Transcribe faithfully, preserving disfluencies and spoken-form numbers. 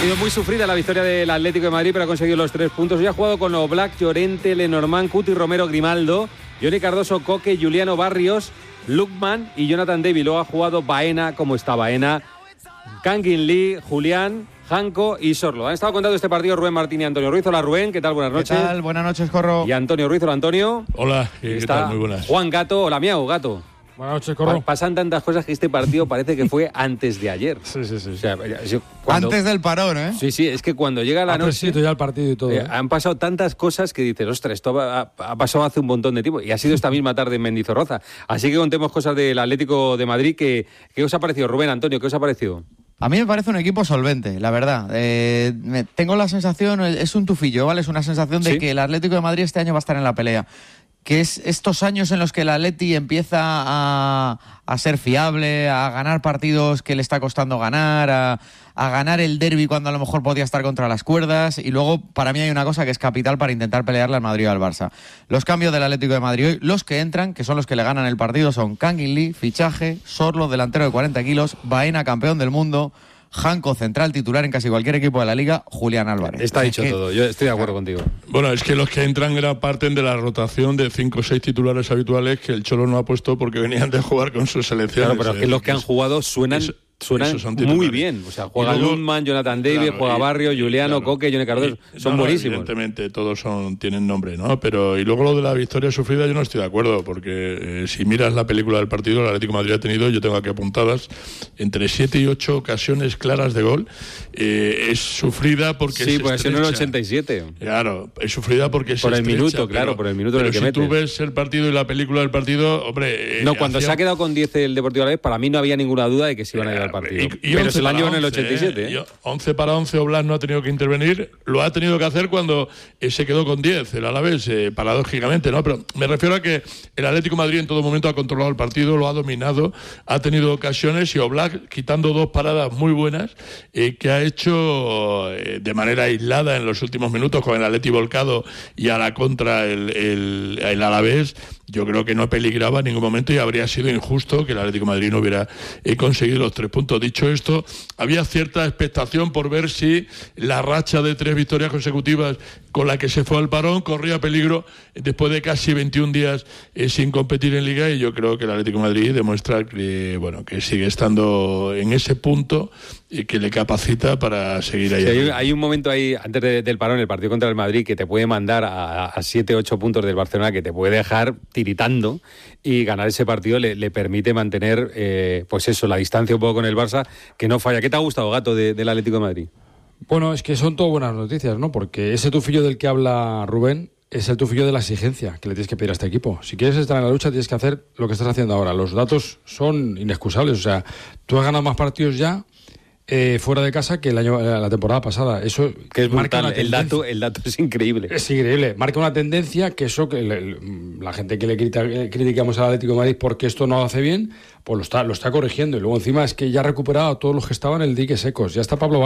sido muy sufrida la victoria del Atlético de Madrid, pero ha conseguido los tres puntos. Ya ha jugado con Oblak, Llorente, Lenormand, Cuti, Romero, Grimaldo, Johnny Cardoso, Coque, Juliano Barrios, Lukman y Jonathan David. Luego ha jugado Baena, como está Baena, Kangin Lee, Julián, Janko y Sorlo. Han estado contando este partido Rubén Martín y Antonio Ruiz. Hola Rubén, ¿qué tal? Buenas noches. ¿Qué tal? Buenas noches, Corro. Y Antonio Ruiz. Hola Antonio. Hola, ¿qué está tal? Muy buenas. Juan Gato. Hola Miau, Gato. Buenas noches, Corro. Pa- pasan tantas cosas que este partido parece que fue antes de ayer. Sí, sí, sí. O sea, cuando... Antes del parón, ¿eh? Sí, sí, es que cuando llega la Ha noche... prescrito ya el partido y todo. Eh, ¿eh? han pasado tantas cosas que dices, ostras, esto ha, ha pasado hace un montón de tiempo y ha sido esta misma tarde en Mendizorroza. Así que contemos cosas del Atlético de Madrid. Que, ¿Qué os ha parecido, Rubén, Antonio? ¿Qué os ha parecido? A mí me parece un equipo solvente, la verdad. Eh, me, tengo la sensación, es un tufillo, ¿vale? Es una sensación de ¿Sí? que el Atlético de Madrid este año va a estar en la pelea. Que es estos años en los que el Atleti empieza a, a ser fiable, a ganar partidos que le está costando ganar, a, a ganar el derbi cuando a lo mejor podía estar contra las cuerdas. Y luego, para mí hay una cosa que es capital para intentar pelearle al Madrid o al Barça. Los cambios del Atlético de Madrid hoy, los que entran, que son los que le ganan el partido, son Kangin Lee, fichaje, Sorlo, delantero de cuarenta kilos, Baena, campeón del mundo, Janko, central titular en casi cualquier equipo de la Liga, Julián Álvarez. Está dicho que, todo, yo estoy de acuerdo contigo. Bueno, es que los que entran eran parten de la rotación de cinco o seis titulares habituales que el Cholo no ha puesto porque venían de jugar con sus selecciones. Claro, pero es que los que han jugado suenan... Eso, Suenan son muy bien. O sea, juega luego, Lundman, Jonathan David, claro, juega y, Barrio, Juliano, claro, Coque, Johnny Cardoso. y, son no, buenísimos. Evidentemente, todos son tienen nombre, ¿no? Pero y luego lo de la victoria sufrida, yo no estoy de acuerdo, porque eh, si miras la película del partido, el Atlético de Madrid ha tenido, yo tengo aquí apuntadas, entre siete y ocho ocasiones claras de gol. Eh, es sufrida porque sí, es pues en el estrecha. ochenta y siete. Claro, es sufrida porque es por el estrecha, minuto, pero, claro, por el minuto en pero el que si metes. tú ves el partido y la película del partido, hombre... Eh, no, cuando hacía... se ha quedado con diez el Deportivo Alavés, para mí no había ninguna duda de que se iban a llevar el partido. Y, y pero se lo han para llevado en el once, ochenta y siete. ¿eh? ¿eh? once para once, Oblak no ha tenido que intervenir, lo ha tenido que hacer cuando eh, se quedó con diez, el Alavés, eh, paradójicamente, ¿no? Pero me refiero a que el Atlético de Madrid en todo momento ha controlado el partido, lo ha dominado, ha tenido ocasiones y Oblak, quitando dos paradas muy buenas, eh, que ha hecho eh, de manera aislada en los últimos minutos con el Atleti volcado y a la contra el, el, el Alavés, yo creo que no peligraba en ningún momento y habría sido injusto que el Atlético de Madrid no hubiera eh, conseguido los tres puntos. Dicho esto, había cierta expectación por ver si la racha de tres victorias consecutivas con la que se fue al parón corría peligro después de casi veintiún días eh, sin competir en Liga, y yo creo que el Atlético de Madrid demuestra que, bueno, que sigue estando en ese punto y que le capacita para seguir ahí. Sí, hay, hay un momento ahí, antes de, del parón, el partido contra el Madrid, que te puede mandar a siete, ocho puntos del Barcelona, que te puede dejar tiritando, y ganar ese partido le, le permite mantener, eh, pues eso, la distancia un poco con el Barça, que no falla. ¿Qué te ha gustado, Gato, de, del Atlético de Madrid? Bueno, es que son todo buenas noticias, ¿no? Porque ese tufillo del que habla Rubén es el tufillo de la exigencia que le tienes que pedir a este equipo. Si quieres estar en la lucha, tienes que hacer lo que estás haciendo ahora. Los datos son inexcusables. O sea, tú has ganado más partidos ya eh, fuera de casa que el año, la temporada pasada. Eso que es marca brutal. una el dato, el dato es increíble. Es increíble. Marca una tendencia que eso, que le, la gente que le crita, criticamos al Atlético de Madrid porque esto no lo hace bien, pues lo está, lo está corrigiendo. Y luego encima es que ya ha recuperado a todos los que estaban en el dique secos. Ya está Pablo